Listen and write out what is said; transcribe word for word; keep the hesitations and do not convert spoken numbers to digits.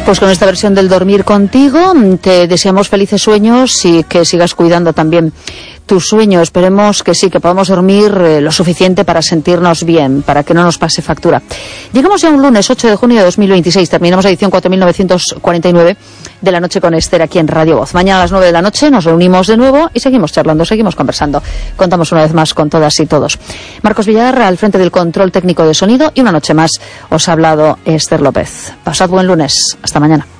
Pues con esta versión del Dormir Contigo te deseamos felices sueños y que sigas cuidando también tu sueño. Esperemos que sí, que podamos dormir eh, lo suficiente para sentirnos bien, para que no nos pase factura. Llegamos ya un lunes ocho de junio de dos mil veintiséis, terminamos la edición cuatro mil novecientos cuarenta y nueve de La Noche con Esther aquí en Radio Voz. Mañana a las nueve de la noche nos reunimos de nuevo y seguimos charlando, seguimos conversando. Contamos una vez más con todas y todos. Marcos Villar al frente del control técnico de sonido y una noche más os ha hablado Esther López. Pasad buen lunes. Hasta mañana.